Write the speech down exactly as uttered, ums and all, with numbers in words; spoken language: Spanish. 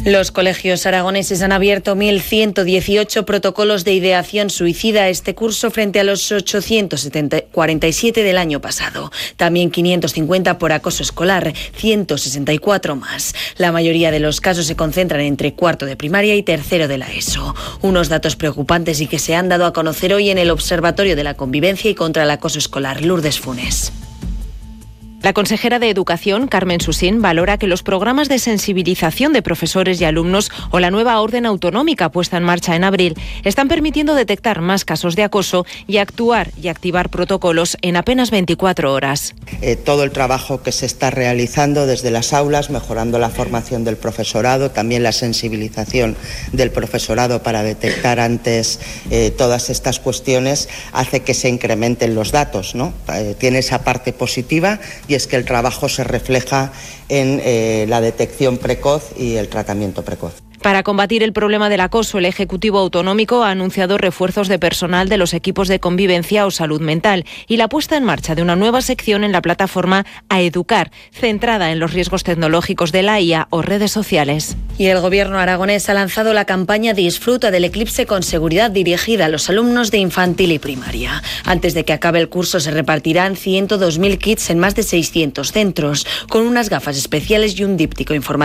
Los colegios aragoneses han abierto mil ciento dieciocho protocolos de ideación suicida este curso frente a los ochocientos cuarenta y siete del año pasado. También quinientos cincuenta por acoso escolar, ciento sesenta y cuatro más. La mayoría de los casos se concentran entre cuarto de primaria y tercero de la ESO. Unos datos preocupantes y que se han dado a conocer hoy en el Observatorio de la Convivencia y contra el Acoso Escolar. Lourdes Funes. La consejera de Educación, Carmen Susín, valora que los programas de sensibilización de profesores y alumnos o la nueva orden autonómica puesta en marcha en abril están permitiendo detectar más casos de acoso y actuar y activar protocolos en apenas veinticuatro horas. Eh, todo el trabajo que se está realizando desde las aulas, mejorando la formación del profesorado, también la sensibilización del profesorado para detectar antes eh, todas estas cuestiones, hace que se incrementen los datos, ¿no? Eh, tiene esa parte positiva y es que el trabajo se refleja en eh, la detección precoz y el tratamiento precoz. Para combatir el problema del acoso, el Ejecutivo Autonómico ha anunciado refuerzos de personal de los equipos de convivencia o salud mental y la puesta en marcha de una nueva sección en la plataforma A Educar, centrada en los riesgos tecnológicos de la I A o redes sociales. Y el Gobierno aragonés ha lanzado la campaña Disfruta del eclipse con seguridad dirigida a los alumnos de infantil y primaria. Antes de que acabe el curso se repartirán ciento dos mil kits en más de seiscientos centros, con unas gafas especiales y un díptico informativo